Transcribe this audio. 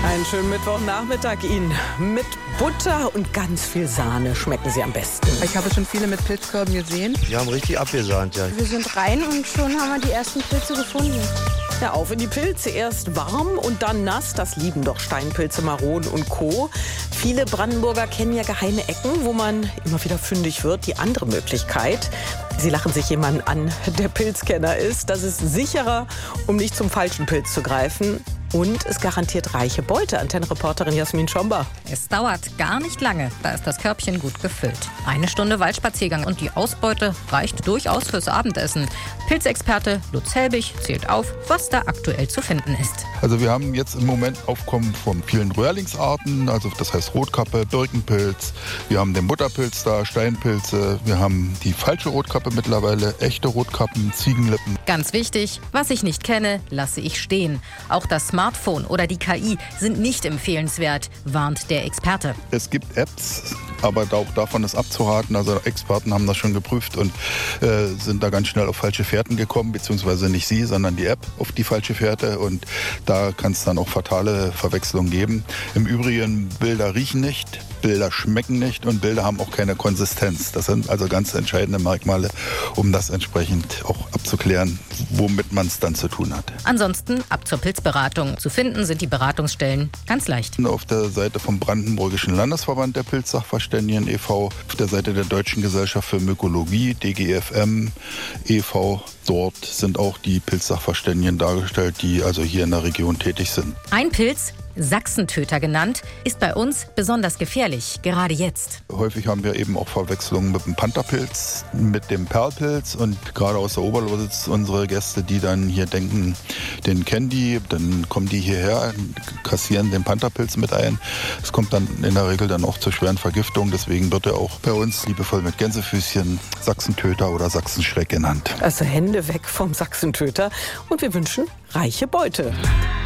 Einen schönen Mittwochnachmittag Ihnen. Mit Butter und ganz viel Sahne schmecken sie am besten. Ich habe schon viele mit Pilzkörben gesehen. Die haben richtig abgesahnt, ja. Wir sind rein und schon haben wir die ersten Pilze gefunden. Ja, auf in die Pilze. Erst warm und dann nass. Das lieben doch Steinpilze, Maronen und Co. Viele Brandenburger kennen ja geheime Ecken, wo man immer wieder fündig wird. Die andere Möglichkeit, Sie lachen sich jemanden an, der Pilzkenner ist. Das ist sicherer, um nicht zum falschen Pilz zu greifen. Und es garantiert reiche Beute. Antennenreporterin Jasmin Schomba. Es dauert gar nicht lange, da ist das Körbchen gut gefüllt. 1 Stunde Waldspaziergang und die Ausbeute reicht durchaus fürs Abendessen. Pilzexperte Lutz Helbig zählt auf, was da aktuell zu finden ist. Also wir haben jetzt im Moment Aufkommen von vielen Röhrlingsarten, also das heißt Rotkappe, Birkenpilz, wir haben den Butterpilz da, Steinpilze, wir haben die falsche Rotkappe mittlerweile, echte Rotkappen, Ziegenlippen. Ganz wichtig, was ich nicht kenne, lasse ich stehen. Auch das Smartphone oder die KI sind nicht empfehlenswert, warnt der Experte. Es gibt Apps, aber auch davon ist abzuraten. Also Experten haben das schon geprüft und sind da ganz schnell auf falsche Fährten gekommen, beziehungsweise nicht sie, sondern die App auf die falsche Fährte. Und da kann es dann auch fatale Verwechslungen geben. Im Übrigen, Bilder riechen nicht, Bilder schmecken nicht und Bilder haben auch keine Konsistenz. Das sind also ganz entscheidende Merkmale, um das entsprechend auch abzuklären, womit man es dann zu tun hat. Ansonsten ab zur Pilzberatung. Zu finden sind die Beratungsstellen ganz leicht. Auf der Seite vom Brandenburgischen Landesverband der Pilzsachverständigen e.V., auf der Seite der Deutschen Gesellschaft für Mykologie, DGFM e.V., dort sind auch die Pilzsachverständigen dargestellt, die also hier in der Region tätig sind. Ein Pilz, Sachsentöter genannt, ist bei uns besonders gefährlich, gerade jetzt. Häufig haben wir eben auch Verwechslungen mit dem Pantherpilz, mit dem Perlpilz und gerade aus der Oberlausitz unsere Gäste, die dann hier denken, den kennen die, dann kommen die hierher, kassieren den Pantherpilz mit ein. Es kommt dann in der Regel dann auch zu schweren Vergiftungen, deswegen wird er auch bei uns liebevoll mit Gänsefüßchen Sachsentöter oder Sachsenschreck genannt. Also Hände weg vom Sachsentöter und wir wünschen reiche Beute.